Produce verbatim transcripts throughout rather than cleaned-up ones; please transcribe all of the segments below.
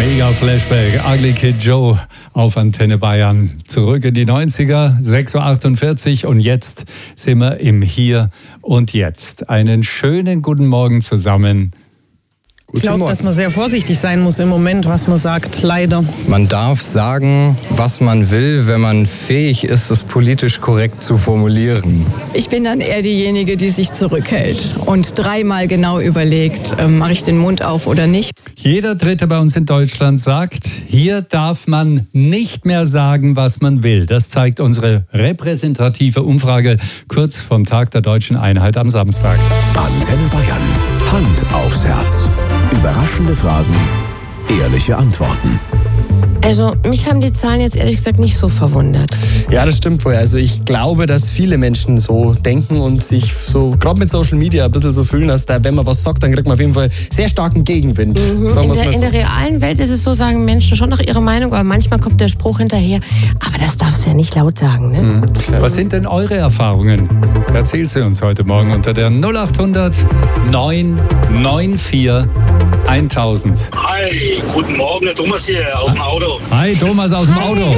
Mega Flashback, Ugly Kid Joe auf Antenne Bayern. Zurück in die neunziger, sechs Uhr achtundvierzig und jetzt sind wir im Hier und Jetzt. Einen schönen guten Morgen zusammen. Ich glaube, dass man sehr vorsichtig sein muss im Moment, was man sagt, leider. Man darf sagen, was man will, wenn man fähig ist, es politisch korrekt zu formulieren. Ich bin dann eher diejenige, die sich zurückhält und dreimal genau überlegt, äh, mache ich den Mund auf oder nicht. Jeder Dritte bei uns in Deutschland sagt, hier darf man nicht mehr sagen, was man will. Das zeigt unsere repräsentative Umfrage kurz vom Tag der Deutschen Einheit am Samstag. Antenne Bayern. Hand aufs Herz. Überraschende Fragen, ehrliche Antworten. Also mich haben die Zahlen jetzt ehrlich gesagt nicht so verwundert. Ja, das stimmt wohl. Also ich glaube, dass viele Menschen so denken und sich so, gerade mit Social Media, ein bisschen so fühlen, dass da, wenn man was sagt, dann kriegt man auf jeden Fall sehr starken Gegenwind. Mhm. Sagen in, der, mal so. in der realen Welt ist es so, sagen Menschen schon noch ihre Meinung, aber manchmal kommt der Spruch hinterher, aber das darfst du ja nicht laut sagen. Ne? Mhm. Was sind denn eure Erfahrungen? Erzählt sie uns heute Morgen unter der null acht hundert neun neun vier tausend. Hi, guten Morgen, der Thomas hier aus dem Auto. Hi, Thomas aus dem Auto.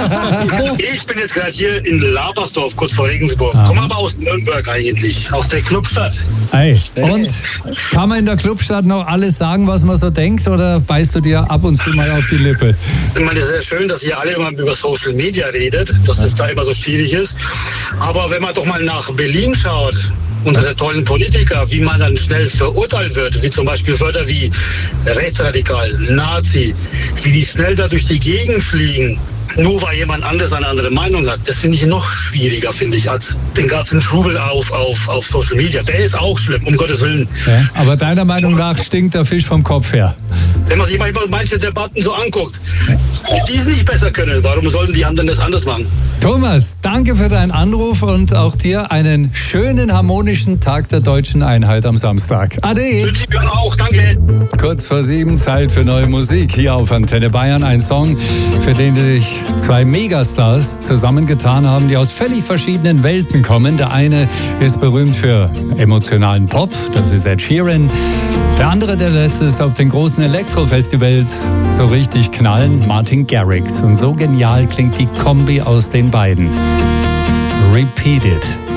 Ich bin jetzt gerade hier in Labersdorf, kurz vor Regensburg. Aha. Komme aber aus Nürnberg eigentlich, aus der Clubstadt. Hey, und kann man in der Clubstadt noch alles sagen, was man so denkt, oder beißt du dir ab und zu mal auf die Lippe? Ich meine, es ist sehr schön, dass ihr alle immer über Social Media redet, dass es da immer so schwierig ist. Aber wenn man doch mal nach Berlin schaut, unsere tollen Politiker, wie man dann schnell verurteilt wird, wie zum Beispiel Wörter wie rechtsradikal, Nazi, wie die schnell da durch die Gegend fliegen, nur weil jemand anderes eine andere Meinung hat. Das finde ich noch schwieriger, finde ich, als den ganzen Trubel auf, auf, auf Social Media. Der ist auch schlimm, um Gottes Willen. Ja, aber deiner Meinung nach stinkt der Fisch vom Kopf her? Wenn man sich manchmal manche Debatten so anguckt, die es nicht besser können, warum sollten die anderen das anders machen? Thomas, danke für deinen Anruf und auch dir einen schönen, harmonischen Tag der Deutschen Einheit am Samstag. Ade! Wünsche ich mir auch, danke! Kurz vor sieben, Zeit für neue Musik hier auf Antenne Bayern. Ein Song, für den sich zwei Megastars zusammengetan haben, die aus völlig verschiedenen Welten kommen. Der eine ist berühmt für emotionalen Pop, das ist Ed Sheeran. Der andere, der lässt es auf den großen Elektrofestivals so richtig knallen, Martin Garrix. Und so genial klingt die Kombi aus den beiden. Repeat It.